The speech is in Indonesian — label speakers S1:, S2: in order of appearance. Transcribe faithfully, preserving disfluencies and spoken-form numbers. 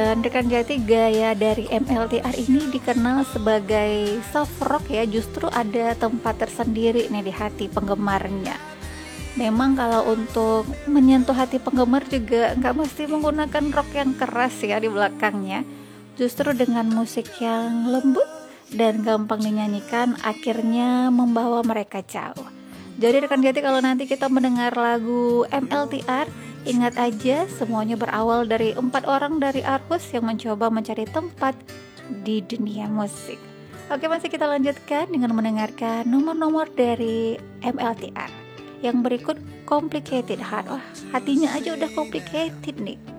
S1: Dan rekan Jati, gaya dari M L T R ini dikenal sebagai soft rock ya, justru ada tempat tersendiri nih di hati penggemarnya. Memang kalau untuk menyentuh hati penggemar juga nggak mesti menggunakan rock yang keras ya di belakangnya. Justru dengan musik yang lembut dan gampang dinyanyikan akhirnya membawa mereka jauh. Jadi rekan Jati, kalau nanti kita mendengar lagu M L T R, ingat aja semuanya berawal dari empat orang dari Aarhus yang mencoba mencari tempat di dunia musik. Oke, masih kita lanjutkan dengan mendengarkan nomor-nomor dari M L T R. Yang berikut Complicated Heart. Wah, hatinya aja udah complicated nih.